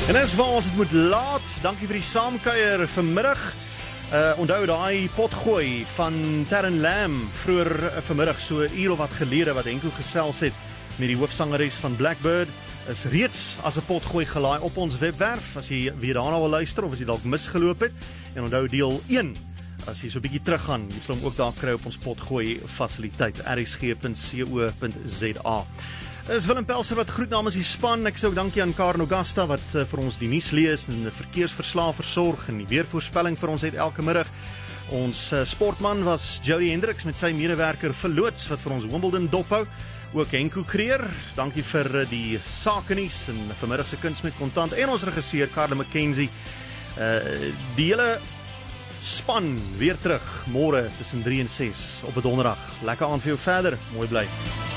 En dis waar ons het moet laat. Dankie vir die saamkuier vanmiddag. Onthou daai potgooi van Terren Lam vroeër vanmiddag, so 'n uur of wat gelede, wat Henko gesels het met die hoofsangeres van Blackbird, is reeds as 'n potgooi gelaai op ons webwerf, as jy weer daarna wil luister of as jy dalk misgeloop het. En onthou deel 1, as jy so 'n bietjie teruggaan, jy sal hom ook daar kry op ons potgooi fasiliteit, rsg.co.za. Is Willem Pelser wat groet namens die span. Ek sê ook dankie aan Karen Augusta wat vir ons die nuus lees en die verkeersverslae versorg en die weervoorspelling vir ons het elke middag. Ons sportman was Jody Hendricks met sy medewerker verloots wat vir ons Wimbledon dophou. Ook Henko Creer, dankie vir die sakenuus en vanmiddag se kuns met kontant en ons regisseur Carla McKenzie. Die hele span weer terug môre tussen 3 en 6 op 'n donderdag. Lekker aand vir jou verder. Mooi bly.